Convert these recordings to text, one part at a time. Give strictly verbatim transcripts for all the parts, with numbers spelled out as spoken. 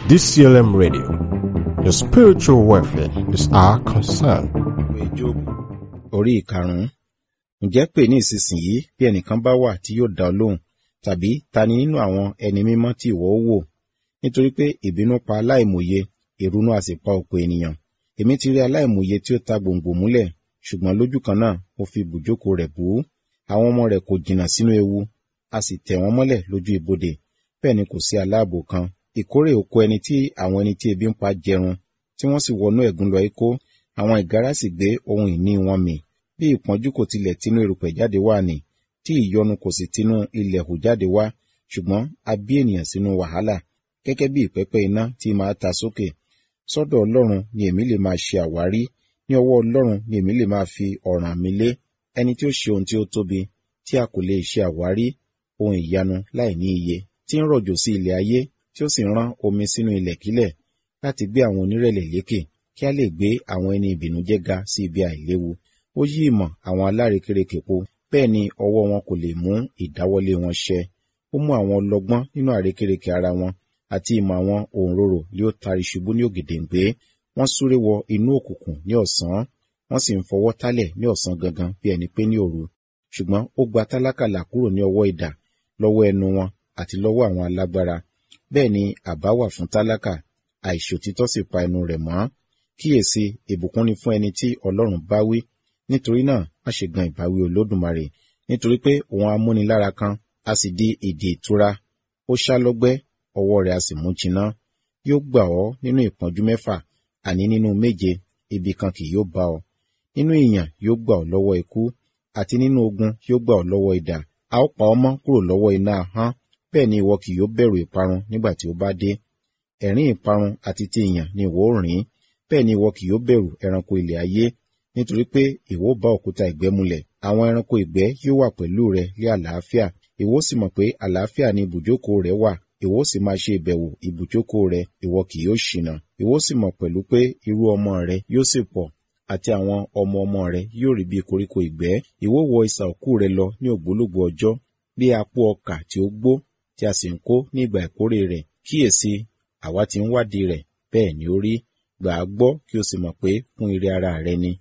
D C L M Radio. Your spiritual welfare is our concern. Ìwé Jóòbù orí ìkarùn-ún. Ǹjẹ́ pè ní ìsinsìnyí bí ẹnìkan bá wà tí yóò dá ọ lóhùn, tàbí ta ni nínú àwọn ẹni mímọ́ tí ìwọ ó wò? Nítorí pé ìbínú pa aláìmòye, ìrunú a sì pa ọ̀pọ̀ ènìyàn. Èmi ti rí aláìmòye tí ó ta gbòǹgbò múlẹ̀, ṣùgbọ́n lójú kan náà mo fi ibùjókòó rẹ̀ bú. Àwọn ọmọ rẹ̀ kò jìnnà sínú ewu, a sì tẹ̀ wọ́n mọ́lẹ̀ lójú ibodè. Bẹ́ẹ̀ ni kò sí aláàbò kan. Ìkórè oko ẹni tí àwọn ẹni tí ebi ń pa jẹrun, tí wọ́n sì wọnú ẹ̀gún lọ ikó. Àwọn ìgárá sì gbé ohun ìní wọn mì. Bí ìpọ́njú kò tilẹ̀ tinú erùpẹ̀ jáde wá nì, tí ìyọnu kò sì tinú ilẹ̀ hù jáde wá, ṣùgbọ́n a bí ènìyàn sínú wàhálà, gẹ́gẹ́ bí ìpẹ́pẹ́ iná tí máa ta sókè. Sọ́dọ̀ Ọlọ́run ni èmi lè máa ṣe àwárí, ní ọwọ́ Ọlọ́run ni èmi lè máa fi ọ̀ràn mi lé. Ẹni tí ó ṣe ohun tí ó tóbi, tí a kò lè ṣe àwárí, ohun ìyanu láì ní iye, tí ń rọ̀jò sí ilẹ̀ ayé, tí ó sì rán omi sínú ilẹ̀kílẹ̀, láti gbé àwọn onírẹ̀lẹ̀ lékè, kí a lè gbé àwọn ẹni ìbìnújẹ́ ga sí ibi àìléwu. Ó yí ìmọ̀ àwọn alárekérekè po, bẹ́ẹ̀ ni ọwọ́ wọn kò lè mú ìdáwọ́lé wọn ṣẹ. Ó mú àwọn ọlọ́gbọ́n nínú àrékérekè ara wọn, àti ìmọ̀ àwọn òǹrorò ni ó tari ṣubú ní ògèdèǹgbé. Wọ́n súré wọ inú òkùnkùn ní ọ̀sán, wọ́n sì ń fọwọ́ tálẹ̀ ní ọ̀sán gangan bí ẹni pé ní òru. Ṣùgbọ́n ó gba tálákà là kúrò ní ọwọ́ idà, lọ́wọ́ ẹnu wọn, àti lọ́wọ́ àwọn alágbára. Bẹ́ẹ̀ ni àbá wà fún tálákà, àìṣòtítọ́ sì pa ẹnu rẹ̀ mọ́. Kíyèsí, ìbùkún ni fún ẹni tí Ọlọ́run bá wí. Nítorí náà, má ṣe gan ìbáwí Olódùmarè, nítorí pé òun amúnilára kan, a sì di ìdè ìtura. Ó ṣá lọ́gbẹ́, ọwọ́ rẹ̀ a sì mú jiná. Yóò gbà ọ́ nínú ìpọ́njú mẹ́fà, àní nínú méje, ibi kan kì yóò bá ọ. Nínú ìyàn yóò gbà ọ́ lọ́wọ́ ikú, àti nínú ogun yóò gbà ọ́ lọ́wọ́ idà. A ó pa ọ́ mọ́ kúrò lọ́wọ́ iná ahọ́n, bẹ́ẹ̀ ni ìwọ kì yóò bẹ̀rù ìparun nígbà tí ó bá dé. Ẹ̀rín ìparun àti ti ìyàn ni ìwọ ó rìn, bẹ́ẹ̀ ni ìwọ kì yóò bẹ̀rù ẹranko ilẹ̀ ayé, nítorí pé ìwọ bá òkúta ìgbẹ́ mulẹ̀. Àwọn ẹranko ìgbẹ́ yóò wà pẹ̀lú rẹ ní àlàáfíà. Ìwọ sì mọ̀ pé àlàáfíà ni ibùjókòó rẹ wà. Ìwọ sì máa ṣe ìbẹ̀wò ibùjókòó rẹ, ìwọ kì yóò ṣìnà. Ìwọ sì mọ̀ pẹ̀lú pé irú ọmọ rẹ yóò sì pọ̀, àti àwọn ọmọ ọmọ rẹ yóò rí bí koríko ìgbẹ́. Ìwọ wọ isà òkú rẹ lọ ní ògbólógbòó ọjọ́, bí apó ọkà tí ó gbó, tí a sì ń kó ní ìgbà ìkórè rẹ̀. Kíyèsí, àwa ti ń wádìí rẹ̀, bẹ́ẹ̀ ni ó rí. Gbà á gbọ́ kí o sì mọ̀ pé fún ire ara rẹ ni.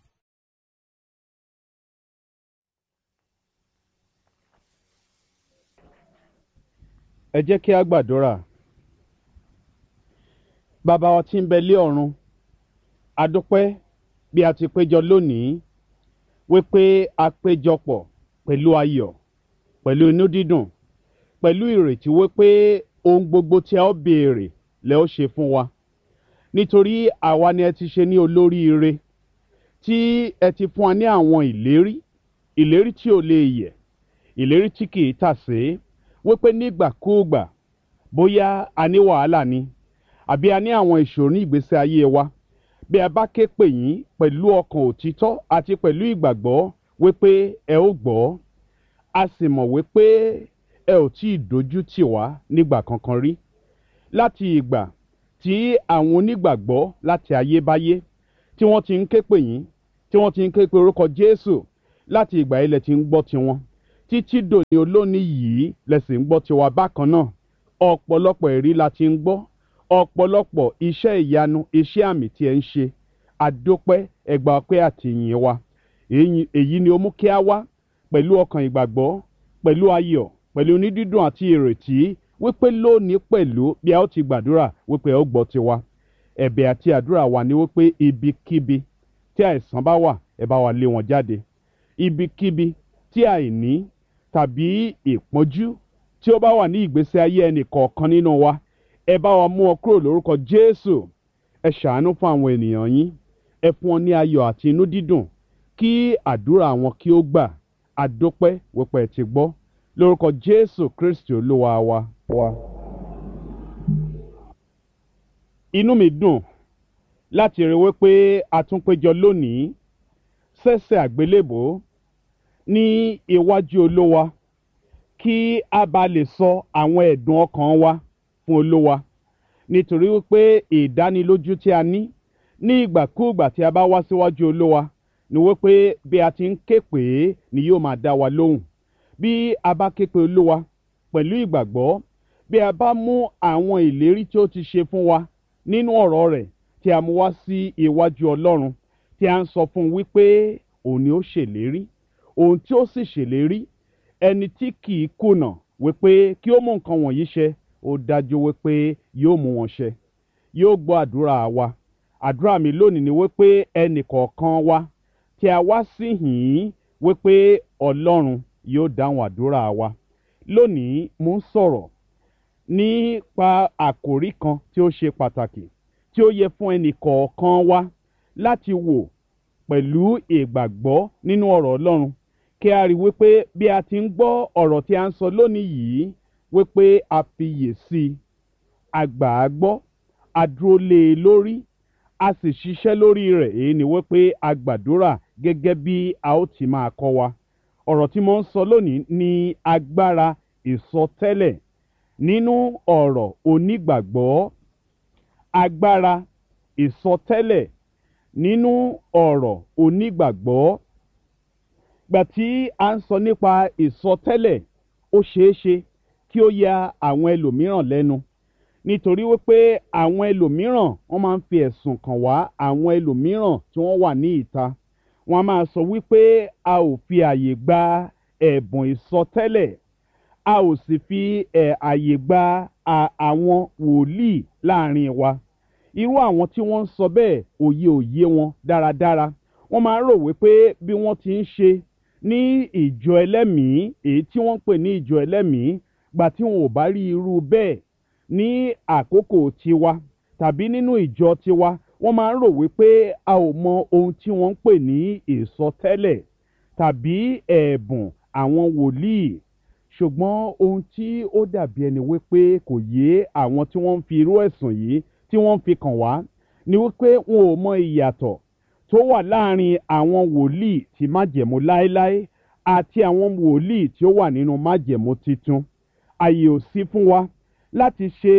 Ẹ jẹ́ kí a gbàdúrà. Bàbá wa tí ń bẹ lé ọ̀run, a dúpẹ́ bí a ti péjọ lónìí, wípé a péjọpọ̀ pẹ̀lú ayọ̀, pẹ̀lú inú dídùn, pẹ̀lú ìrètí wípé ohun gbogbo tí a ó béèrè lẹ ó ṣe fún wa. Nítorí àwa ni ẹ ti ṣe ní olóríire, tí ẹ ti fún wa ní àwọn ìlérí, ìlérí tí ò lè yẹ̀, ìlérí tí kì í tàsé, wípé nígbàkúùgbà, bóyá a ní wàhálà ni, àbí a ní àwọn ìṣòro ní ìgbésí ayé wa, bí a bá ké pè yín pẹ̀lú ọkàn òtítọ́ àti pẹ̀lú ìgbàgbọ́ wípé ẹ ó gbọ́. A sì mọ̀ wípé ẹ ò tí ì dojú tì wá nígbà kankan rí. Láti ìgbà tí àwọn onígbàgbọ́ láti ayébáyé tí wọ́n ti ń ké pè yín, tí wọ́n ti ń ké pe orúkọ Jésù, láti ìgbà yìí lẹ ti ń gbọ́ tiwọn. Títí dòní olónìí yìí lẹ sì ń gbọ́ tiwa bákan náà. Ọ̀pọ̀lọpọ̀ ẹ̀rí la ti ń gbọ́, ọ̀pọ̀lọpọ̀ iṣẹ́ ìyanu, iṣẹ́ àmì tí ẹ ń ṣe. Àdópẹ́, ẹ gbà ọpẹ́ àti ìyìn wa. Èyí ni ó mú kí a wá pẹ̀lú ọkàn ìgbàgbọ́, pẹ̀lú ayọ̀, pẹ̀lú onídídùn àti ìrètí, wípé lónìí pẹ̀lú bí a ó ti gbàdúrà wípé ẹ ó gbọ́ tiwa. Ẹ̀bẹ̀ àti àdúrà wa ni wípé ibikíbi tí àìsàn bá wà, ẹ bá wa lé wọn jáde. Ibikíbi tí àìní tàbí ìpọ́njú tí ó bá wà ní ìgbésí ayé ẹnì kọ̀ọ̀kan nínú wa, ẹ bá wa mú ọ kúrò lórúkọ Jésù. Ẹ ṣàánú fún àwọn ènìyàn yín, ẹ fún wọn ní ayọ̀ àti inú dídùn, kí àdúrà wọn kí ó gbà. Àdópẹ́ wípé ẹ ti gbọ́, lórúkọ Jésù Kristi Olúwa wa. Inú mi dùn láti rí wípé a tún péjọ lónìí sẹ́sẹ̀ àgbélébò ní iwájú Olúwa, kí a bá lè sọ àwọn ẹ̀dùn ọkàn wa fún Olúwa. Nítorí wípé ìdánilójú tí a ní ní ìgbàkúùgbà tí a bá wá síwájú Olúwa ni wípé bí a ti ń ké pè é ni yóò máa dá wa lóhùn. Bí a bá ké pe Olúwa pẹ̀lú ìgbàgbọ́, bí a bá mú àwọn ìlérí tí ó ti ṣe fún wa nínú ọ̀rọ̀ rẹ̀ tí a mú wá sí iwájú Ọlọ́run tí a ń sọ fún un wípé òun ni ó ṣèlérí ohun tí ó sì ṣèlérí ẹni tí kì í kùnà wípé kí ó mú nǹkan wọ̀nyí ṣẹ ó dájú wípé yóò mú wọn ṣẹ yóò gbọ́ àdúrà wa àdúrà mi lónìí ni wípé ẹnì kọ̀ọ̀kan wa tí a wá sí yìí wípé Ọlọ́run yóò dáhùn àdúrà wa lónìí mo ń sọ̀rọ̀ nípa àkòrí kan tí ó ṣe pàtàkì tí ó yẹ fún ẹnì kọ̀ọ̀kan wa láti wò pẹ̀lú ìgbàgbọ́ nínú ọ̀rọ̀ Ọlọ́run kí a rí wípé bí a ti ń gbọ́ ọ̀rọ̀ tí a ń sọ lónìí yìí wípé a fiyè sí i a gbà á gbọ́ a dúró lé e lórí a sì ṣiṣẹ́ lórí rẹ̀ èyí ni wípé a gbàdúrà gẹ́gẹ́ bí a ó ti máa kọ́ wa ọ̀rọ̀ tí mo ń sọ lónìí ni agbára ìsọtẹ́lẹ̀ nínú ọ̀rọ̀ onígbàgbọ́ agbára ìsọtẹ́lẹ̀ nínú ọ̀rọ̀ onígbàgbọ́ gbà tí a ń sọ nípa ìsọtẹ́lẹ̀ ó ṣeé ṣe kí ó ya àwọn ẹlòmíràn lẹ́nu nítorí wípé àwọn ẹlòmíràn wọ́n máa ń fi ẹ̀sùn kàn wá àwọn ẹlòmíràn tí wọ́n wà ní ìta wọ́n á máa sọ wípé a ò fi àyè gba ẹ̀bùn ìsọtẹ́lẹ̀ a ò sì fi ẹ̀ àyè gba àwọn wòlíì láàrin wa irú àwọn tí wọ́n ń sọ bẹ́ẹ̀ òye òye wọn dáradára wọ́n máa ń rò wípé bí wọ́n ti ń ṣe ní ìjọ ẹlẹ́mìí èyí tí wọ́n ń pè ní ìjọ ẹlẹ́mìí gbà tí wọn ò bá rí irú bẹ́ẹ̀ ní àkókò tiwa tàbí nínú ìjọ tiwa wọ́n máa ń rò wípé a ò mọ ohun tí wọ́n ń pè ní ìsọtẹ́lẹ̀ tàbí ẹ̀bùn àwọn wòlíì ṣùgbọ́n ohun tí ó dàbí ẹni wípé kò yé àwọn tí wọ́n ń fi irú ẹ̀sùn yìí tí wọ́n ń fi kàn wá ni wípé wọn ò mọ ìyàtọ̀ tó wà láàrin àwọn wòlíì tí májẹ̀mú láéláé àti àwọn wòlíì tí ó wà nínú májẹ̀mú titun àyè ò sí fún wa láti ṣe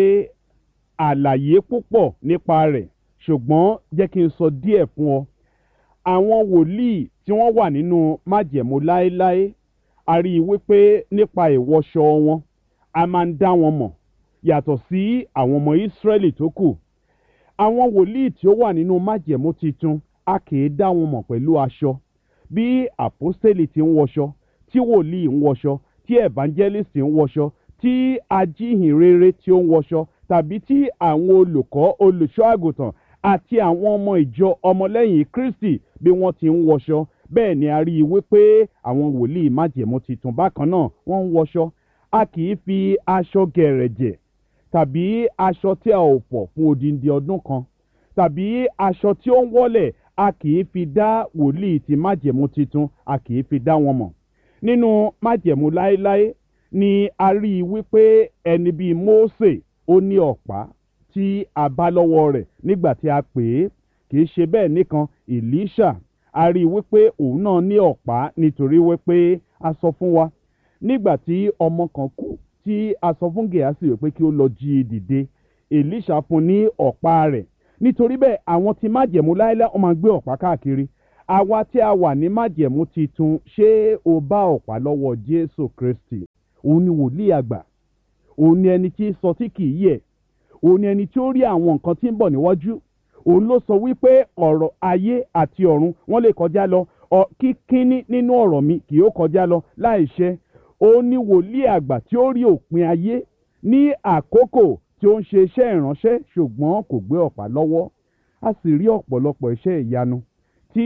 àlàyé púpọ̀ nípa rẹ̀ ṣùgbọ́n jẹ́ kí n sọ díẹ̀ fún ọ àwọn wòlíì tí wọ́n wà nínú májẹ̀mú láéláé a rí i wípé nípa ìwọṣọ wọn a máa ń dá wọn mọ̀ yàtọ̀ sí àwọn ọmọ Ísírẹ́lì tó kù àwọn wòlíì tí ó wà nínú májẹ̀mú titun a kì í dá wọn mọ̀ pẹ̀lú aṣọ bí àpọ́stélì ti ń wọṣọ tí wòlíì ń wọṣọ tí evangelist ń wọṣọ tí ajíhìnrere tí ó ń wọṣọ tàbí tí àwọn olùkọ́ olùṣọ́ àgùntàn àti àwọn ọmọ ìjọ ọmọlẹ́yìn Kristi bí wọ́n ti ń wọṣọ bẹ́ẹ̀ ni a rí i wípé àwọn wòlíì májẹ̀mú titun bákan náà wọ́n ń wọṣọ a kì í fi aṣọ gẹ̀rẹ̀jẹ̀ tàbí aṣọ tí a ò fọ̀ fún odindi ọdún kan tàbí aṣọ tí ó ń wọ́lẹ̀ a kì í fi dá wòlíì ti májẹ̀mú titun a kì í fi dá wọn mọ̀ nínú májẹ̀mú láéláé ni a rí i wípé ẹni bíi Mósè ó ní ọ̀pá tí a bá lọ́wọ́ rẹ̀ nígbà tí a pè é kì í ṣe bẹ́ẹ̀ nìkan Èlíṣà a rí i wípé òun náà ní ọ̀pá nítorí wípé a sọ fún wa nígbà tí ọmọ kan kú tí a sọ fún Gèhásì wípé kí ó lọ jí i dìde Èlíṣà fún ní ọ̀pá rẹ̀ nítorí bẹ́ẹ̀ àwọn tí májẹ̀mú láéláé wọ́n máa gbé ọ̀pá káàkiri àwa tí a wà ní májẹ̀mú titun ṣé o bá ọ̀pá lọ́wọ́ Jésù Kristi òun ni wòlíì àgbà òun ni ẹni tí sọ tí kì í yẹ̀ òun ni ẹni tí ó rí àwọn nǹkan tí ń bọ̀ níwájú òun ló sọ wípé ọ̀rọ̀ ayé àti ọ̀run wọ́n lè kọjá lọ kíkíní nínú ọ̀rọ̀ mi kì yóò kọjá lọ láìṣẹ òun ni wòlíì àgbà tí ó rí òpin ayé ní àkókò tí ó ń ṣe iṣẹ́ ìránṣẹ́ ṣùgbọ́n kò gbé ọ̀pá lọ́wọ́ a sì rí ọ̀pọ̀lọpọ̀ iṣẹ́ ìyanu tí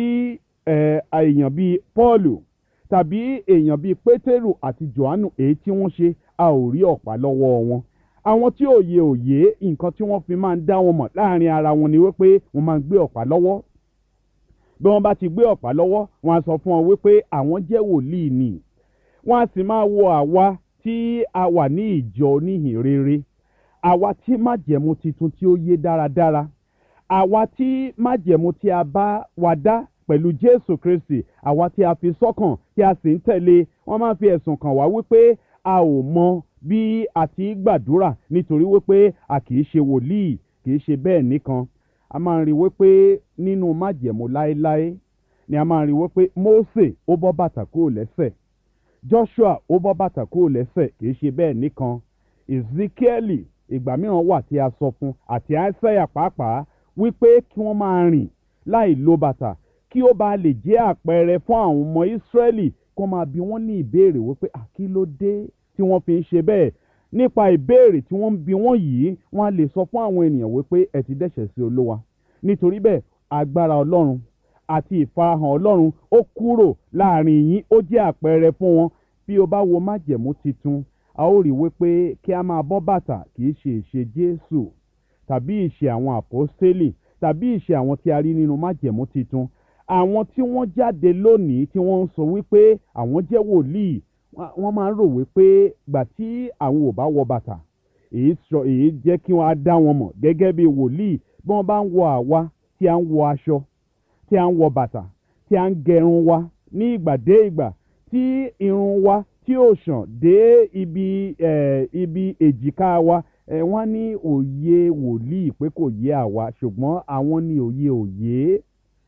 èèyàn bíi Pọ́ọ̀lù tàbí èèyàn bíi Pétérù àti Jòhánù èyí tí wọ́n ṣe a ò rí ọ̀pá lọ́wọ́ wọn àwọn tí òye òye nǹkan tí wọ́n fi máa ń dá wọn mọ̀ láàrin ara wọn ni wípé wọ́n máa ń gbé ọ̀pá lọ́wọ́ bí wọ́n bá ti gbé ọ̀pá lọ́wọ́ wọ́n á sọ fún wọn wípé àwọn jẹ́ wòlíì ni wọ́n á sì máa wo àwa tí a wà ní ìjọ oníhìn rere àwa tí májẹ̀mú titun tí ó yé dáradára àwa tí májẹ̀mú tí a bá wa dá pẹ̀lú Jésù Kristi àwa tí a fi sọ́kàn tí a sì ń tẹ̀lé wọ́n máa fi ẹ̀sùn kàn wá wípé a ò mọ bí a ti gbàdúrà nítorí wípé a kì í ṣe wòlíì kì í ṣe bẹ́ẹ̀ nìkan a máa ń rí wípé nínú májẹ̀mú láéláé ni a máa ń rí wípé Mósè ó bọ́ bàtà kúrò lẹ́sẹ̀ Joshua ó bọ́ bàtà kúrò lẹ́sẹ̀ kì í ṣe bẹ́ẹ̀ nìkan Ezekiel ìgbà mìíràn wà tí a sọ fún àti Áísáyà pàápàá wípé kí wọ́n máa rìn láì lo bàtà kí ó bá lè jẹ́ àpẹẹrẹ fún àwọn ọmọ Ísírẹ́lì kí wọ́n máa bi wọ́n ní ìbéèrè wípé àkí ló dé tí wọ́n fi ń ṣe bẹ́ẹ̀. Nípa ìbéèrè tí wọ́n ń bi wọ́n yìí wọ́n á lè sọ fún àwọn ènìyàn wípé ẹ ti dẹ́ṣẹ̀ sí Olúwa. Nítorí bẹ́ẹ̀ agbára Ọlọ́run àti ìfarahàn Ọlọ́run ó kúrò láàrin yín, ó jẹ́ àpẹẹrẹ fún wọn. Bí o bá wo májẹ̀mú titun a ó rí wípé kí a máa bọ́ bàtà kì í ṣe ìṣe Jésù tàbí ìṣe àwọn àpọ́stélì tàbí ìṣe àwọn tí a rí nínú májẹ̀mú titun. Àwọn tí wọ́n jáde lónìí tí wọ́n ń sọ wípé àwọn jẹ́ wòlíì wọ́n máa ń rò wípé gbà tí àwọn ò bá wọ bàtà èyí sọ èyí jẹ́ kí wọ́n á dá wọn mọ̀ gẹ́gẹ́ bí wòlíì. Bí wọ́n bá ń wọ àwa tí a ń wọ aṣọ tí a ń wọ bàtà tí a ń gẹrun wa ní ìgbà dé ìgbà tí irun wa tí ó ṣàn dé ibi eh, ibi èjìká wa eh, wọ́n ní òye wòlíì pé kò yé àwa ṣùgbọ́n àwọn ní òye òye.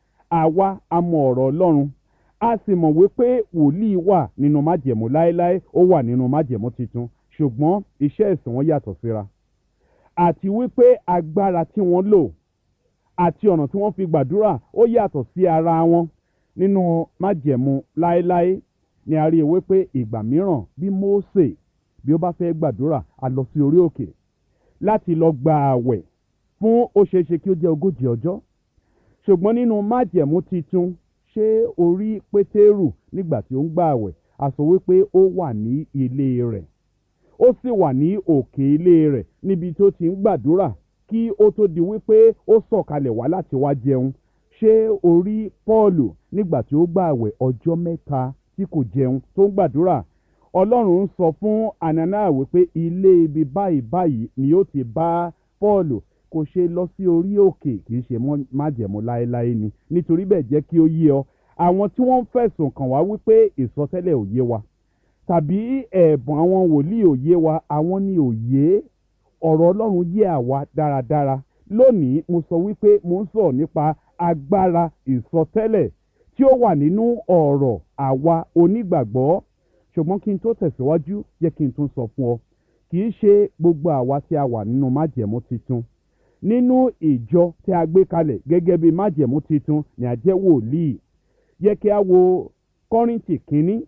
Àwa a mọ ọ̀rọ̀ Ọlọ́run a sì mọ̀ wípé wòlíì wà nínú májẹ̀mú láéláé ó wà nínú májẹ̀mú titun ṣùgbọ́n iṣẹ́ ìsìn wọn yàtọ̀ síra àti wípé agbára tí wọ́n lò àti ọ̀nà tí wọ́n fi gbàdúrà ó yàtọ̀ sí ara wọn. Nínú májẹ̀mú láéláé ni a rí i wípé ìgbà mìíràn bí Mósè bí ó bá fẹ́ gbàdúrà a lọ sí orí òkè láti lọ gba àwẹ̀ fún ó ṣeé ṣe kí ó jẹ́ ogójì ọjọ́. Ṣùgbọ́n nínú májẹ̀mú titun ṣé orí Pétérù nígbà tí ó ń gba àwẹ̀ a sọ wípé ó wà ní ilé rẹ̀ ó sì wà ní òkè ilé rẹ̀ níbi tó ti ń gbàdúrà kí ó tó di wípé ó sọ̀kalẹ̀ wá láti wá jẹun. Ṣé orí Pọ́ọ̀lù nígbà tí ó gba àwẹ̀ ọjọ́ mẹ́ta tí kò jẹun tó ń gbàdúrà? Ọlọ́run ń sọ fún Anania wípé ilé ibi báyìí báyìí ni ó ti bá Pọ́ọ̀lù. Kò ṣe lọ sí orí òkè kì í ṣe májẹ̀mú láéláé ni. Nítorí bẹ́ẹ̀ jẹ́ kí ó yé ọ àwọn tí wọ́n ń fẹ̀sùn kàn wá wípé ìsọtẹ́lẹ̀ ò yé wa tàbí ẹ̀bùn àwọn wòlíì ò yé wa àwọn ni ò yé ọ̀rọ̀ Ọlọ́run yé àwa dáradára. Lónìí mo sọ wípé mo ń sọ̀rọ̀ nípa agbára ìsọtẹ́lẹ̀ tí ó wà nínú ọ̀rọ̀ àwa onígbàgbọ́. Ṣùgbọ́n kí n tó tẹ̀síwájú jẹ́ kí n tún sọ fún ọ kì í ṣe gbogbo àwa tí a wà nínú májẹ̀mú titun nínú ìjọ tí a gbé kalẹ̀ gẹ́gẹ́ bí májẹ̀mú titun ni a jẹ́ wòlíì. Yẹ kí a wo Kọ́ríńtì kínní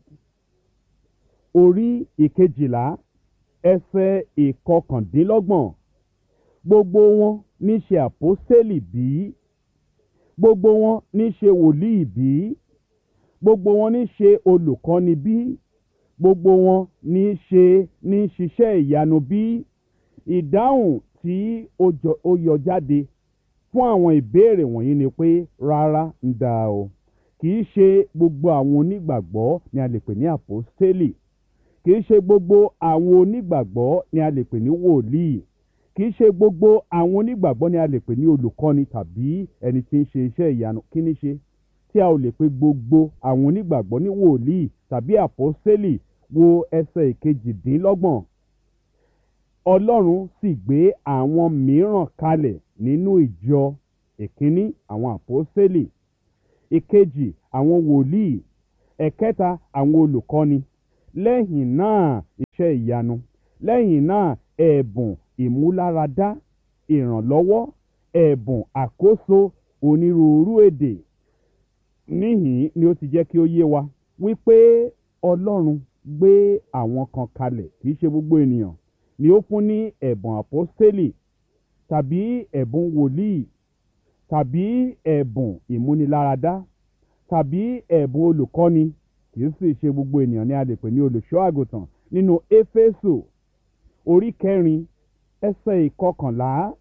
orí ìkejìlá ẹsẹ̀ ìkọkàndínlọ́gbọ̀n. Gbogbo wọn ní ṣe àpọ́stélì bí? Gbogbo wọn ní ṣe wòlíì bí? Gbogbo wọn ní ṣe olùkọ́ni bí? Gbogbo wọn ní ṣe ní ṣiṣẹ́ ìyanu bí? Ìdáhùn tí ó yọ jáde fún àwọn ìbéèrè wọ̀nyí ni pé rárá ń dá o. Kì í ṣe gbogbo àwọn onígbàgbọ́ ni a lè pè ní àpọ́stélì. Kì í ṣe gbogbo àwọn onígbàgbọ́ ni a lè pè ní wòlíì. Kì í ṣe gbogbo àwọn onígbàgbọ́ ni a lè pè ní olùkọ́ni tàbí ẹni tí ń ṣe iṣẹ́ ìyanu. Kí ni ṣe tí a ò lè pe gbogbo àwọn onígbàgbọ́ ní wòlíì tàbí àpọ́stélì? Wo ẹsẹ̀ ìkejìdínlọ́gbọ̀n. Ọlọ́run sì gbé àwọn mìíràn kalẹ̀ nínú ìjọ. Ìkíní àwọn àpọ́stélì, ìkejì àwọn wòlíì, ẹ̀kẹta àwọn olùkọ́ni, lẹ́yìn náà iṣẹ́ ìyanu, lẹ́yìn náà ẹ̀bùn ìmúláradá, ìrànlọ́wọ́, ẹ̀bùn àkóso onírúurú èdè. Níhìn ni ó ti jẹ́ kí ó yé wa wípé Ọlọ́run gbé àwọn kan kalẹ̀ kì í ṣe gbogbo ènìyàn ni ó fún ní ẹ̀bùn àpọ́stélì tàbí ẹ̀bùn wòlíì tàbí ẹ̀bùn ìmúniláradá tàbí ẹ̀bùn olùkọ́ni. Kì í sì ṣe gbogbo ènìyàn ni a lè pè ní olùṣọ́ àgùntàn. Nínú Éfésù orí kẹrin ẹsẹ̀ ìkọkànlá.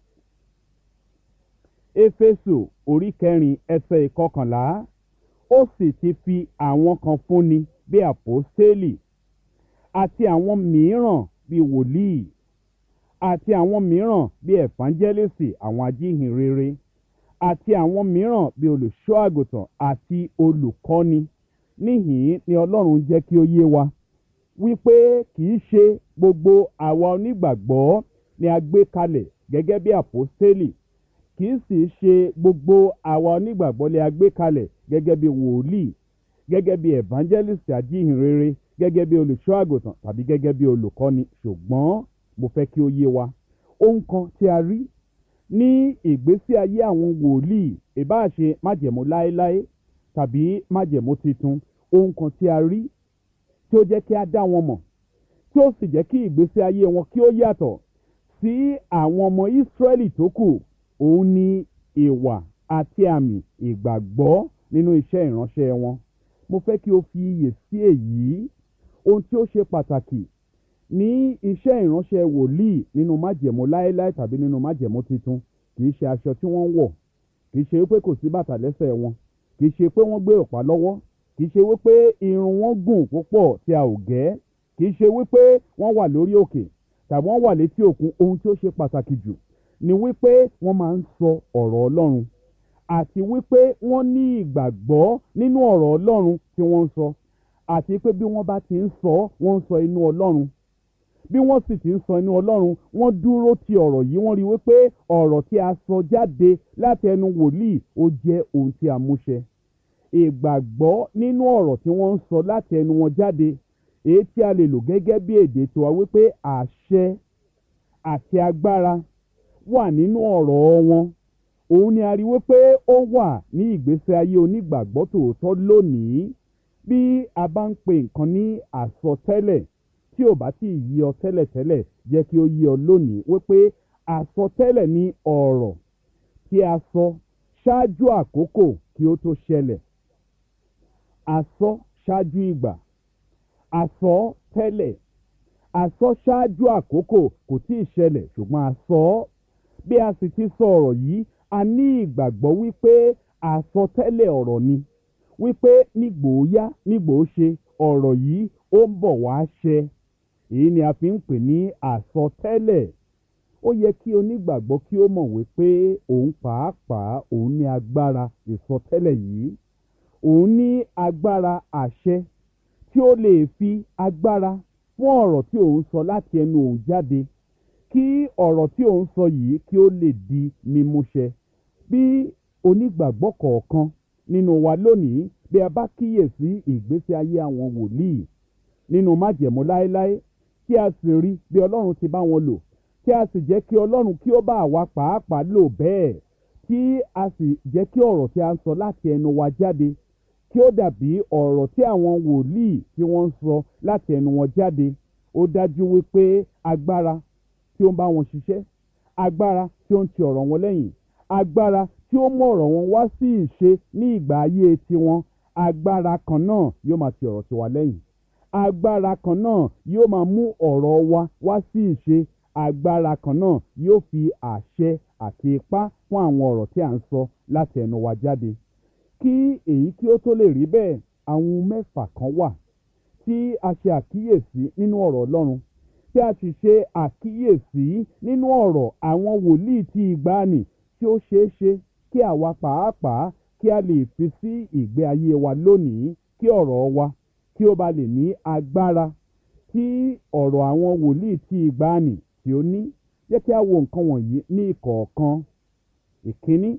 Éfésù orí kẹrin ẹsẹ̀ ìkọkànlá. Ó sì ti fi àwọn kan fúnni bí àpọ́stélì àti àwọn mìíràn bí wòlíì àti àwọn mìíràn bí ẹ̀fánjẹ́lìsì àwọn ajíhìnrere àti àwọn mìíràn bí olùṣọ́ àgùntàn àti olùkọ́ni. Níhìn ni Ọlọ́run jẹ́ kí ó yé wa wípé kì í ṣe gbogbo àwa onígbàgbọ́ ni a gbé kalẹ̀ gẹ́gẹ́ bí àpọ́stélì. Kì í sì ṣe gbogbo àwa onígbàgbọ́ ni a gbé kalẹ̀ gẹ́gẹ́ bí wòlíì, gẹ́gẹ́ bí evangelist ajíhìnrere, gẹ́gẹ́ bí olùṣọ́ àgùntàn tàbí gẹ́gẹ́ bí olùkọ́ni. Ṣùgbọ́n mo fẹ́ kí ó yé wa ohun kan tí a rí ní ìgbésí ayé àwọn wòlíì ìbáà ṣe májẹ̀mú láéláé tàbí májẹ̀mú titun, ohun kan tí a rí tí ó jẹ́ kí a dá wọn mọ̀ tí ó sì jẹ́ kí ìgbésí ayé wọn kí ó yàtọ̀ sí àwọn ọmọ Ísírẹ́lì tó kù, òun ni ìwà àti àmì ìgbàgbọ́ nínú iṣẹ́ ìránṣẹ́ wọn. Mo fẹ́ kí o fi iyè sí èyí. Ohun tí ó ṣe pàtàkì ní iṣẹ́ ìránṣẹ́ wòlíì nínú májẹ̀mú láéláé tàbí nínú májẹ̀mú titun kì í ṣe aṣọ tí wọ́n ń wọ̀, kì í ṣe wípé kò sí bàtà lẹ́sẹ̀ wọn, kì í ṣe pé wọ́n gbé ọ̀pá lọ́wọ́, kì í ṣe wípé irun wọn gùn púpọ̀ tí a ò gẹ́, kì í ṣe wípé wọ́n wà lórí òkè tàbí wọ́n wà létí òkun. Ohun tí ó ṣe pàtàkì jù ni wípé wọ́n máa ń sọ ọ̀rọ̀ Ọlọ́run àti wípé wọ́n ní ìgbàgbọ́ nínú ọ̀rọ̀ Ọlọ́run tí wọ́n ń sọ, àti pé bí wọ́n bá ti ń sọ, wọ́n ń sọ inú Ọlọ́run. Bí wọ́n sì ti ń sọ inú Ọlọ́run, wọ́n dúró ti ọ̀rọ̀ yìí, wọ́n rí wípé ọ̀rọ̀ tí a sọ jáde láti ẹnu wòlíì ó jẹ́ ohun tí a múṣẹ. Ìgbàgbọ́ nínú ọ̀rọ̀ tí wọ́n ń sọ láti ẹnu wọn jáde, èyí tí a lè lò gẹ́gẹ́ bí èdè tiwa wípé àṣẹ àti agbára wà nínú ọ̀rọ̀ wọn. Òun ni a rí wípé ó wà ní ìgbésí ayé onígbàgbọ́ tòótọ́ lónìí. Bí a bá ń pe nǹkan ní àsọtẹ́lẹ̀ tí ò bá tí ì yí ọ tẹ́lẹ̀tẹ́lẹ̀, jẹ́ kí ó yí ọ lónìí wípé àsọtẹ́lẹ̀ ni ọ̀rọ̀ tí a sọ ṣáájú àkókò kí ó tó ṣẹlẹ̀. Àsọ ṣáájú ìgbà, àsọ tẹ́lẹ̀, àsọ ṣáájú àkókò kò tí ì ṣẹlẹ̀ ṣùgbọ́n a sọ ọ́. Bí a sì ti sọ ọ̀rọ̀ yìí, a ní ìgbàgbọ́ wípé àsọtẹ́lẹ̀ ọ̀rọ̀ ni, wípé nígbòóyá nígbòóṣe ọ̀rọ̀ yìí ó ń bọ̀ wá ṣẹ. Èyí ni a fi ń pè ní àsọtẹ́lẹ̀. Ó yẹ kí onígbàgbọ́ kí ó mọ̀ wípé òun pàápàá òun ní agbára ìsọtẹ́lẹ̀ yìí. Òun ní agbára àṣẹ tí ó lè fi agbára fún ọ̀rọ̀ tí òun sọ láti ẹnu òun jáde, kí ọ̀rọ̀ tí òun sọ yìí kí ó lè di mímúṣẹ. Bí onígbàgbọ́ kọ̀ọ̀kan nínú wa lónìí, bí a bá kíyèsí ìgbésí ayé àwọn wòlíì nínú májẹ̀mú láéláé, tí a sì rí bí Ọlọ́run ti bá wọn lò, tí a sì jẹ́ kí Ọlọ́run kí ó bá àwa pàápàá lò bẹ́ẹ̀, tí a sì jẹ́ kí ọ̀rọ̀ tí a ń sọ láti ẹnu wa jáde kí ó dàbí ọ̀rọ̀ tí àwọn wòlíì tí wọ́n ń sọ láti ẹnu wọn jáde, ó dájú wípé agbára tí ó ń bá wọn ṣiṣẹ́, agbára tí ó ń ti ọ̀rọ̀ wọn lẹ́yìn, agbára tí ó mú ọ̀rọ̀ wọn wá sí ìṣe ní ìgbà ayé tiwọn, agbára kan náà yóò máa ti ọ̀rọ̀ tiwa lẹ́yìn. Agbára kan náà yóò máa mú ọ̀rọ̀ wa wá sí ìṣe. Agbára kan náà yóò fi àṣẹ àti ipá fún àwọn ọ̀rọ̀ tí à ń sọ láti ẹnu wa jáde. Kí èyí kí ó tó lè rí bẹ́ẹ̀, àwọn mẹ́fà kan wà tí a ṣe àkíyèsí nínú ọ̀rọ̀ Ọlọ́run, tí a sì ṣe àkíyèsí nínú ọ̀rọ̀ àwọn wòlíì tí ìgbàanì, tí ó ṣeé ṣe kí àwa pàápàá kí a lè fi sí ìgbé ayé wa lónìí, kí ọ̀rọ̀ wa kí ó ba lè ní agbára tí ọ̀rọ̀ àwọn wòlíì tí ìgbàanì tí ó ní. Jẹ́ kí a wo nǹkan wọ̀nyí ní ìkọ̀ọ̀kan. Ìkíní,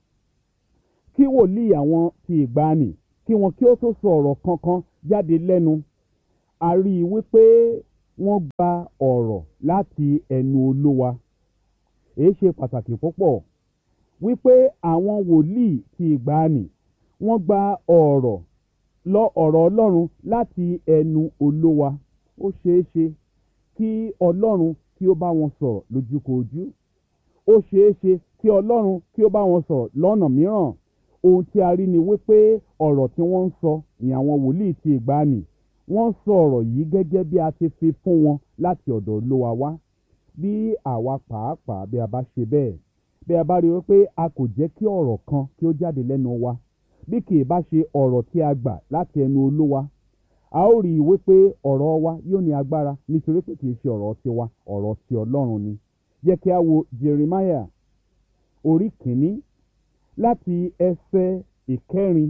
kí wòlíì àwọn tí ìgbàanì kí wọn kí ó tó sọ ọ̀rọ̀ kankan jáde lẹ́nu, a rí i wípé wọ́n gba ọ̀rọ̀ láti ẹnu Olúwa. Èyí ṣe pàtàkì púpọ̀ wípé àwọn wòlíì tí ìgbàanì wọ́n gba ọ̀rọ̀ lọ ọ̀rọ̀ Ọlọ́run láti ẹnu Olúwa. Ó ṣeé ṣe kí Ọlọ́run kí ó bá wọn sọ̀rọ̀ lójúkojú. Ó ṣeé ṣe kí Ọlọ́run kí ó bá wọn sọ̀rọ̀ lọ́nà mìíràn. Ohun tí a rí ni wípé ọ̀rọ̀ tí wọ́n ń sọ ní àwọn wòlíì tí ìgbàanì, wọ́n sọ ọ̀rọ̀ yìí gẹ́gẹ́ bí a ti fi fún wọn láti ọ̀dọ̀ Olúwa wá. Bí àwa pàápàá bí a bá ṣe bẹ́ẹ̀, bí a bá rí wípé a kò jẹ́ kí ọ̀rọ̀ kan kí ó jáde lẹ́nu wa, bí kì í bá ṣe ọ̀rọ̀ tí a gbà láti ẹnu Olúwa, a ó rí i wípé ọ̀rọ̀ wa yóò ní agbára, nítorí pé kì í ṣe ọ̀rọ̀ tiwa, ọ̀rọ̀ ti Ọlọ́run ni. Jẹ́ kí a wo Jeremiah orí kìíní láti ẹsẹ̀ ìkẹrin.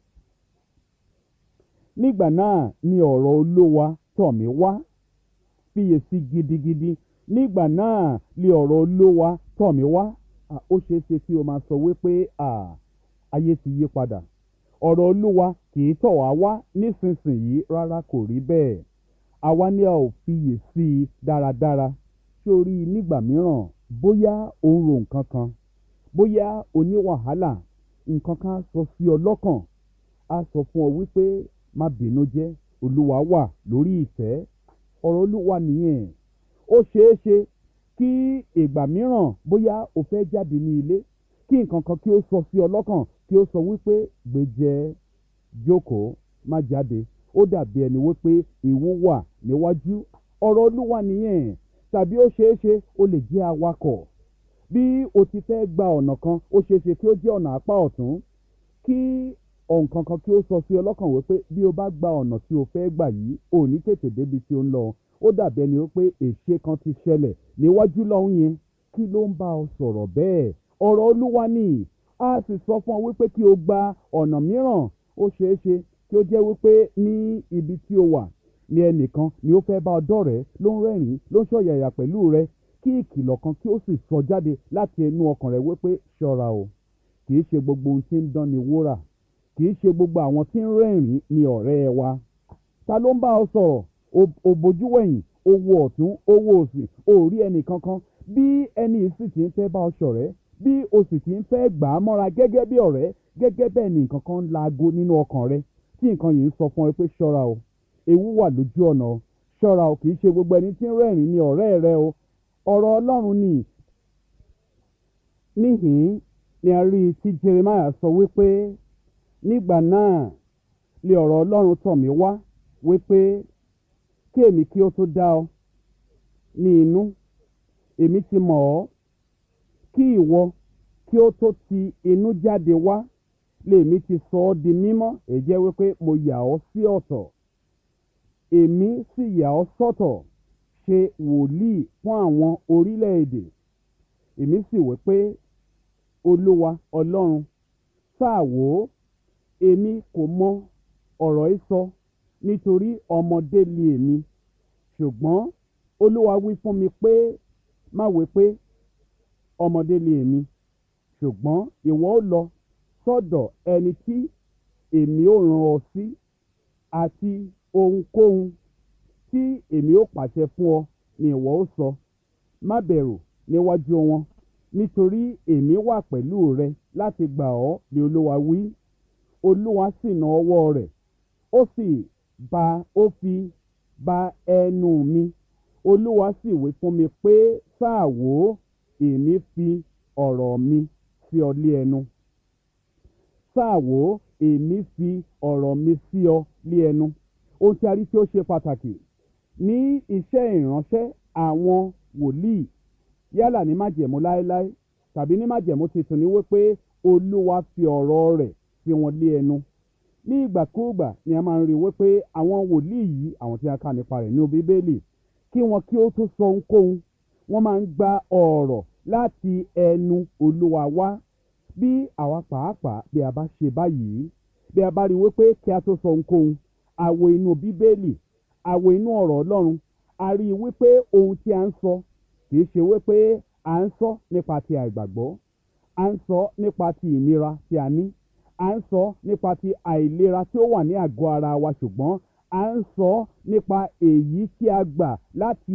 Nígbà náà ni ọ̀rọ̀ Olúwa tọ̀ mí wá, fiyèsí gidigidi. Nígbà náà ni ọ̀rọ̀ Olúwa tọ̀ mí wá. Ó ṣeé ṣe kí o máa sọ wípé ayé ti yí padà. Ọ̀rọ̀ Olúwa kì í tọ̀ wá wá nísinsìnyí, rárá, kò rí bẹ́ẹ̀. Àwa ni a ò fiyèsí dáradára. Sórí nígbà mìíràn bóyá o ń ro nǹkan kan, bóyá o ní wàhálà, nǹkan kan á sọ sí ọ lọ́kàn, á sọ fún ọ wípé má bínú jẹ́, olúwa wà lórí ìtẹ́. ọ̀rọ̀ olúwa nìyẹn. ó ṣeé ṣe kí ìgbà mìíràn bóyá o fẹ́ jáde ní ilé, kí nǹkan kan kí ó sọ sí ọ lọ́kàn, kí ó sọ wípé gbéjẹ́, jókòó, má jáde. ó dàbí ẹni wípé ewu wà níwájú. ọ̀rọ̀ olúwa nìyẹn. tàbí ó ṣeé ṣe o lè jẹ́ awakọ̀. bí o ti fẹ́ gba ọ̀nà kan, ó ṣeé ṣe kí ó jẹ́ ọ̀nà apá ọ̀tún, kí nǹkan kan kí ó sọ sí ọ lọ́kàn wípé bí o bá gba ọ̀nà tí o fẹ́ gbà yìí, ò ní tètè débi tí ó ń lọ. ó dàbí ẹni wípé èṣe kan ti ṣẹlẹ̀ níwájú lọ́hùn yẹn. kí ló ń bá ọ sọ̀rọ̀ bẹ́ẹ̀? ọ̀rọ̀ olúwa ni. a sì sọ fún ọ wípé kí o gba ọ̀nà mìíràn. ó ṣeé ṣe kí ó jẹ́ wípé ní ibi tí o wà ní ẹnìkan ni ó fẹ́ bá ọ dọ́rẹ̀ẹ́, ló ń rẹ́rìn-ín, ló ń ṣọ̀yàyà pẹ̀lú rẹ, kí ìkìlọ̀ kan kí ó sì sọ jáde láti ẹnu ọkàn rẹ wípé ṣọ́ra o, kì í ṣe gbogbo ohun tí ń dán ni wúrà, kì í ṣe gbogbo àwọn tí ń rẹ́rìn-ín ni ọ̀rẹ́ wa. ta ló ń bá ọ sọ̀rọ̀? o bojú wẹ̀yìn, o wo ọ̀tún, o wo òsì, o rí ẹnì kankan. bí ẹni sì ti ń fẹ́ bá ọ ṣọ̀rẹ́, bí o sì ti ń fẹ́ gbà á mọ́ra gẹ́gẹ́ bí ọ̀rẹ́, gẹ́gẹ́ bẹ́ẹ̀ ni nǹkan kan ń laago nínú ọkàn rẹ, tí nǹkan yìí ń sọ fún ọ pé ṣọ́ra o, ewu wà lójú ọ̀nà o, ṣọ́ra o, kì í ṣe gbogbo ẹni tí ń rẹ́rìn-ín ni ọ̀rẹ́ rẹ o. ọ̀rọ̀ ọlọ́run ni. níhìn-ín ni a rí i tí Jeremiah sọ wípé nígbà náà lé ọ̀rọ̀ ọlọ́run tọ̀ mí wá wípé kí èmi kí ó tó dá ọ ní inú, èmi ti mọ̀ ọ́, kí ìwọ kí ó tó ti inú jáde wá, lèmi ti sọ ọ́ di mímọ́. èyí jẹ́ wípé mo yà ọ́ sí ọ̀tọ̀, èmi sì yà ọ́ sọ́tọ̀ ṣe wòlíì fún àwọn orílẹ̀-èdè. èmi sì wí pé olúwa ọlọ́run, sáà wò ó, èmi kò mọ ọ̀rọ̀ yìí sọ, nítorí ọmọdé ni èmi. ṣùgbọ́n olúwa wí fún mi pé má wí pé ọmọdé ni èmi, ṣùgbọ́n ìwọ ó lọ sọ́dọ̀ ẹni tí èmi ó rán ọ sí, àti ohunkóhun tí èmi ó pàṣẹ fún ọ ni ìwọ ó sọ. má bẹ̀rù níwájú wọn, nítorí èmi wà pẹ̀lú rẹ láti gbà ọ́, ni olúwa wí. olúwa sì na ọwọ́ rẹ̀, ó sì ba ó fi ba ẹnu mi. olúwa sì wí fún mi pé sáà wò ó, èmi fi ọ̀rọ̀ mi sí ọ lé ẹnu. sáà wò ó, èmi fi ọ̀rọ̀ mi sí ọ lé ẹnu. ohun tí a rí tí ó ṣe pàtàkì ní iṣẹ́ ìránṣẹ́ àwọn wòlíì, yálà ní májẹ̀mú láéláé tàbí ní májẹ̀mú tuntun, ni wípé olúwa fi ọ̀rọ̀ rẹ̀ sí wọn lé ẹnu. ní ìgbàkúùgbà ni a máa ń rí wípé àwọn wòlíì yìí, àwọn tí a kà nípa rẹ̀ ní bíbélì, kí wọn kí ó tó sọ ohunkóhun, wọ́n máa ń gba ọ̀rọ̀ láti ẹnu olúwa wá. bí àwa pàápàá bí a bá ṣe báyìí, bí a bá rí wípé kí a tó sọ ohunkóhun, a wo inú bíbélì, a wo inú ọ̀rọ̀ ọlọ́run, a rí i wípé ohun tí a ń sọ kì í ṣe wípé à ń sọ nípa ti àìgbàgbọ́, à ń sọ nípa ti ìnira tí a ní, à ń sọ nípa ti àìlera tí ó wà ní àgọ́ ara wa, ṣùgbọ́n à ń sọ nípa èyí tí a gbà láti